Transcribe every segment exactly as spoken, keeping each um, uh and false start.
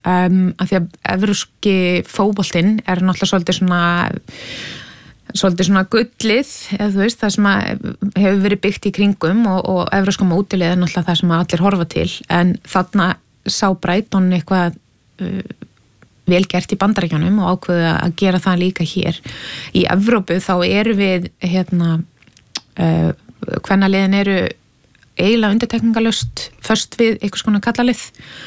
um, af því að evrópski fótboltinn er náttúrulega svolítið svona svolítið svona gullið, eða þú veist, það sem hefur verið byggt í kringum og, og evrópska mótilið er náttúrulega það sem allir horfa til, en þarna sá Brighton eitthvað uh, vel gert í Bandaríkjunum og ákveðu að gera það líka hér. Í Evrópu þá eru við hérna uh, kvennaliðin eru eiginlega undirtekningalöst föst við einhvers konar kallalið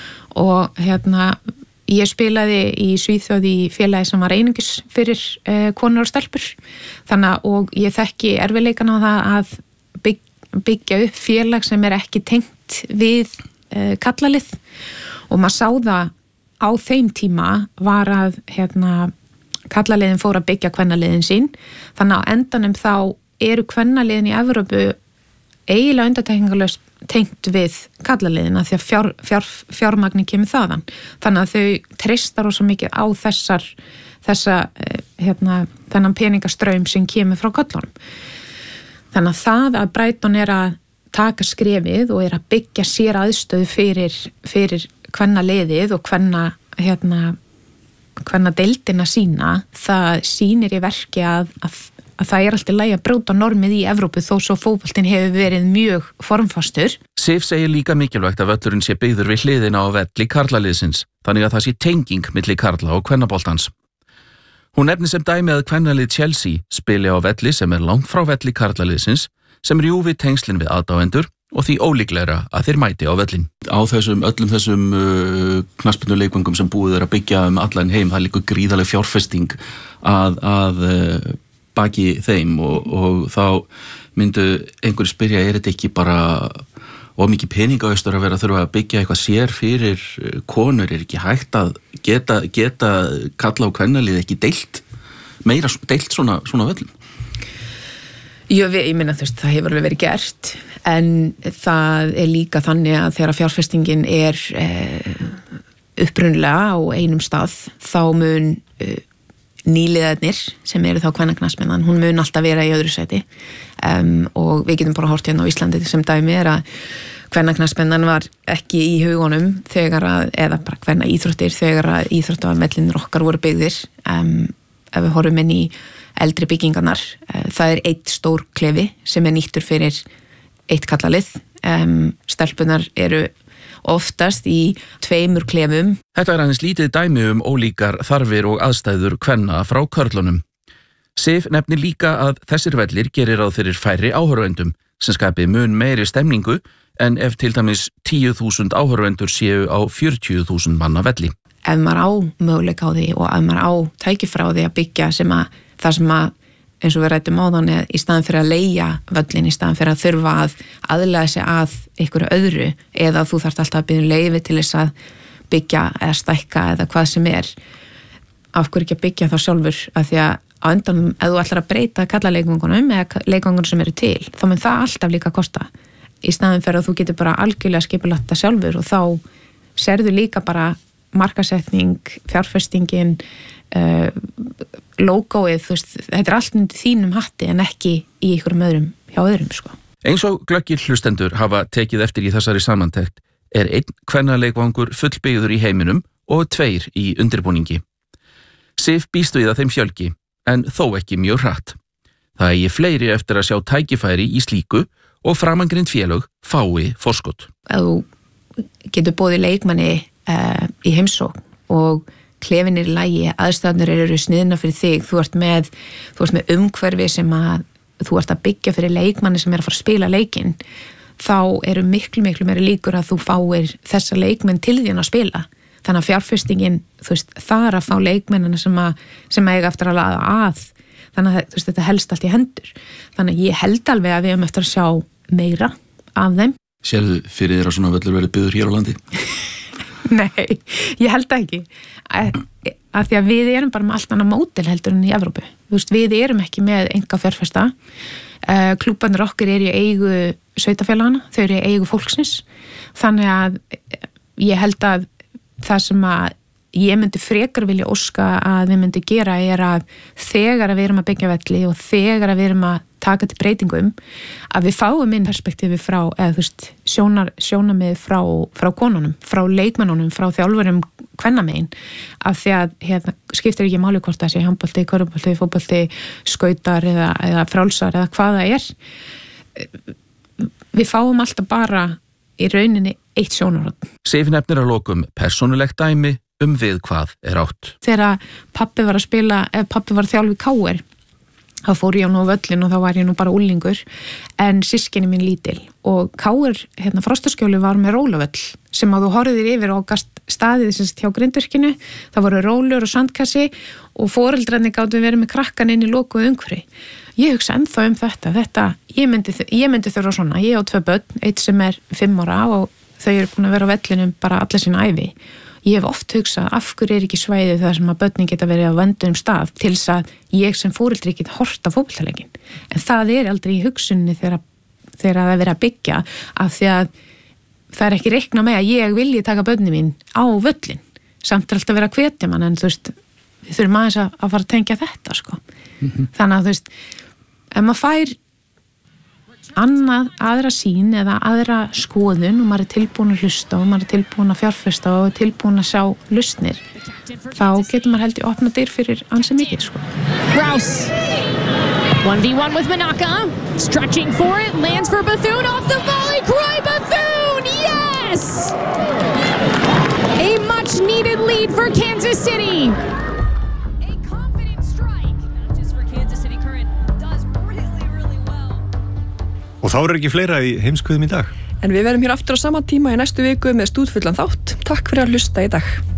og hérna ég spilaði í Svíþjóð í félagi sem var einungis fyrir uh, konur og stelpur, þannig að og ég þekki erfiðleikana á það að bygg, byggja upp félag sem er ekki tengt við uh, kallalið og maður sá það á þeim tíma var að hérna, kallaliðin fór að byggja kvennaliðin sín, þannig að á endanum þá eru kvennaliðin í Evrópu eiginlega undantekningarlaust tengt við kallaliðina því að fjár, fjár, fjármagni kemur þaðan. Þannig að þau treystar svo mikið á þessar, þessa, hérna, þennan peningastraum sem kemur frá kallunum. Þannig að það að Brighton er að taka skrefið og er að byggja sér aðstöðu fyrir, fyrir kvennaliðið og kvenna, hérna, kvenna deildina sína, það sýnir í verki að, að að það er alltaf í lagi að brjóta normið í Evrópu þó svo fótboltinn hefur verið mjög formfastur. Sif segir líka mikilvægt að völlurinn sé byggður við hliðina á velli karlaliðsins, þannig að það sé tenging milli karla og kvennaboltans. Hún nefnir sem dæmi að kvennalið Chelsea spili á velli sem er langt frá velli karlaliðsins, sem rjúfi tengslin við aðdáendur og því ólíklegra að þeir mæti á vellin. Á þessum, öllum þessum uh, knattspyrnuleikvöngum sem búið er að byggja um allan heim, það líka gríðarleg fjárfesting að, að uh, baki þeim og, og þá myndu einhverju spyrja, er þetta ekki bara of mikið peningaustur að vera að þurfa að byggja eitthvað sér fyrir konur, er ekki hægt að geta, geta kalla á kvennalið ekki deilt, meira deilt svona, svona völlum? Jú, ég minna þú veist, það hefur alveg verið gert, en það er líka þannig að þegar fjárfestingin er eh, upprunlega á einum stað, þá mun eh, nýliðarnir sem eru þá kvennaknattspyrnan, hún mun alltaf vera í öðru sæti um, og við getum bara hort hérna á Íslandi sem dæmi er að kvennaknattspyrnan var ekki í hugunum þegar að, eða bara kvenna íþróttir þegar að íþróttavellinir okkar voru byggðir um, ef við horfum inn í eldri byggingarnar, uh, það er eitt stór klefi sem er nýttur fyrir eitt kallalið, um, stelpunar eru oftast í tveimur klefum. Þetta er aðeins lítið dæmi um ólíkar þarfir og aðstæður kvenna frá körlunum. Sif nefnir líka að þessir vellir gerir ráð fyrir færri áhorfendum sem skapi mun meiri stemningu en ef til dæmis tíu þúsund áhorfendur séu á fjörutíu þúsund manna velli. Ef maður á möguleika á því og ef maður á tækifæri á því að byggja sem að það sem að eins og við rættum á þannig í staðan fyrir að leigja völlin, í staðan fyrir að þurfa að aðlaga sig að einhverju öðru eða þú þarft alltaf að byrja leyfi til þess að byggja eða stækka eða hvað sem er, af hverju ekki að byggja þá sjálfur, af því að á undan, ef þú ætlar að breyta kalla leikvangunum eða leikvangunum sem eru til, þá mun það alltaf líka kosta, í staðan fyrir að þú getur bara algjörlega skipulagt það sjálfur og þá serðu líka bara markasetning, fjárfestingin, Uh, logoið, þú veist, þetta er allt undir þínum hatti en ekki í einhverjum öðrum hjá öðrum, sko. Eins og glöggir hlustendur hafa tekið eftir í þessari samantekt er einn kvennaleikvangur fullbyggður í heiminum og tveir í undirbúningi. Sif býst við að þeim fjölgi, en þó ekki mjög hratt. Það eigi fleiri eftir að sjá tækifæri í slíku og framangreind félög fái forskot. Ef þú getur boðið leikmanni uh, í heimsókn og klefin er í lagi, aðstæðnir eru sniðna fyrir þig, þú ert með, þú ert með umhverfi sem að þú ert að byggja fyrir leikmanni sem er að fara að spila leikinn, þá eru miklu, miklu meiri líkur að þú fáir þessa leikmenn til þín að spila. Þannig að fjárfestingin, þú veist, þar að fá leikmennina sem að, sem að eiga eftir að laða að, þannig að þú veist, þetta helst allt í hendur. Þannig að ég held alveg að við höfum eftir að sjá meira af þeim. Sérðu fyrir þér að svona völlur verið byggður hér á landi? Nei, ég held ekki að, að því að við erum bara með allt annað módel heldur en í Evrópu. Þú veist, við erum ekki með enga fjárfesta. Uh, klúbbanir okkar eru í eigu sveitafélagana, þau eru í eigu fólksins. Þannig að ég held að það sem að ég myndi frekar vilja óska að við myndi gera er að þegar að við erum að byggja velli og þegar að við erum að taka til breytingum að við fáum inn perspektífi frá, eða þú veist, sjónar, sjónamið frá, frá konunum, frá leikmennunum, frá þjálfurum kvennamegin, af því að hérna, skiptir ekki máli hvort það sé handbolti, körfubolti, fótbolti, skautar eða, eða frálsar eða hvað það er. Við fáum alltaf bara í rauninni eitt sjónarhorn. Sif nefnir að lokum persónulegt dæmi um við hvað er átt. Þegar pabbi var að spila, ef pabbi var þjálfi K R, þá fór ég nú á völlin og þá var ég nú bara úlingur, en systkini mín lítil. Og K R, hérna, Frostaskjóli var með rólavöll sem að þú horfðir yfir á staðið sem hjá grindvirkinu, það voru rólur og sandkassi og foreldrarnir gátu verið með krakkan inn í lokuðu umhverfi. Ég hugsa ennþá um þetta, þetta, ég myndi, ég myndi þurfa svona, ég á tvö börn, eitt sem er fimm ára og þau eru búin að vera á vellinum bara alla sína ævi. Ég hef oft hugsað, af hverju er ekki svæðið þar sem að börnin geta verið á vöndum stað til þess að ég sem fóreldri get hort á fótboltaleikin. En það er aldrei í hugsunni þegar, þegar það er verið að byggja, af því að það er ekki reikna með að ég vilji taka börnin mín á völlin. Samt er alltaf verið að hvetja mann, en þú veist, við þurfum aðeins að, að fara að tengja þetta, sko. Mm-hmm. Þannig að þú veist, ef maður fær annað, aðra sín eða aðra skoðun og maður er tilbúin að hlusta og maður er tilbúin að fjárfesta og er tilbúin að sjá lausnir, þá getur maður held í opna dyr fyrir ansi mikið, sko. Rouse one v one with Manaka, stretching for it, lands for Bethune off the volley, Croy Bethune, yes! A much needed lead for Kansas City. Og þá er ekki fleira í heimskviðum í dag. En við verðum hér aftur á sama tíma í næstu viku með stútfullan þátt. Takk fyrir að hlusta í dag.